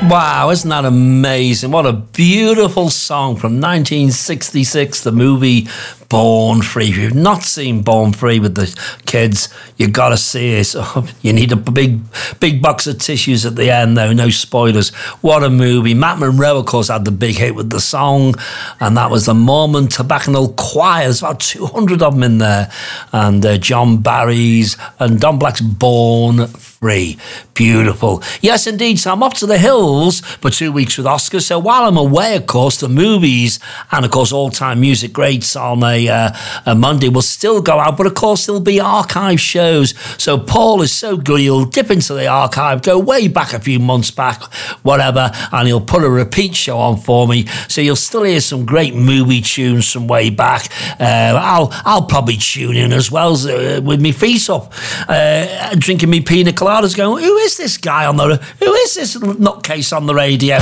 Wow, isn't that amazing? What a beautiful song from 1966, the movie Born Free. If you've not seen Born Free with the kids, you've got to see it. You need a big box of tissues at the end, though. No spoilers. What a movie. Matt Monro, of course, had the big hit with the song, and that was the Mormon Tobacconal Choir. There's about 200 of them in there. And John Barry's and Don Black's Born Free. Beautiful. Yes, indeed. So I'm up to the hills for 2 weeks with Oscar. So while I'm away, of course, the movies and, of course, all-time music greats on a Monday will still go out. But, of course, there'll be archive shows. So Paul is so good. He'll dip into the archive, go way back a few months back, whatever, and he'll put a repeat show on for me. So you'll still hear some great movie tunes from way back. I'll probably tune in as well with me feet up, drinking me pina coladas, going, who is this guy who is this nutcase on the radio?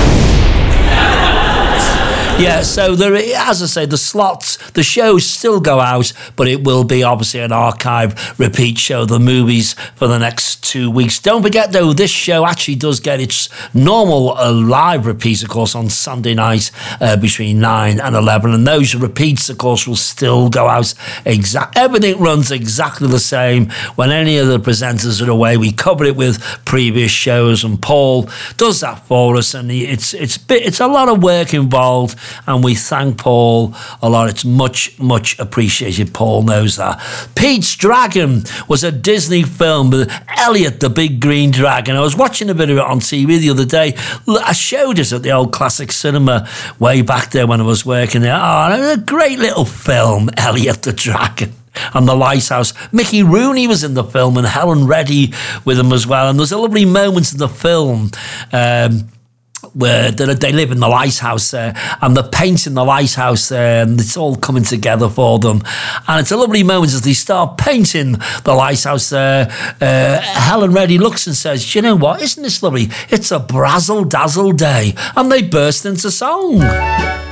Yeah, so there, as I say, the shows still go out, but it will be obviously an archive repeat show, the movies for the next 2 weeks. Don't forget, though, this show actually does get its normal live repeats, of course, on Sunday night between 9 and 11. And those repeats, of course, will still go out. Everything runs exactly the same. When any of the presenters are away, we cover it with previous shows, and Paul does that for us. And it's a lot of work involved. And we thank Paul a lot. It's much, much appreciated. Paul knows that. Pete's Dragon was a Disney film with Elliot the Big Green Dragon. I was watching a bit of it on TV the other day. I showed it at the old Classic Cinema way back there when I was working there. Oh, it was a great little film, Elliot the Dragon. And The Lighthouse. Mickey Rooney was in the film and Helen Reddy with him as well. And there's a lovely moment in the film where they live in the lighthouse there, and they're painting the lighthouse there, and it's all coming together for them. And it's a lovely moment as they start painting the lighthouse there. Helen Reddy looks and says, "Do you know what? Isn't this lovely? It's a brazzle-dazzle day." And they burst into song.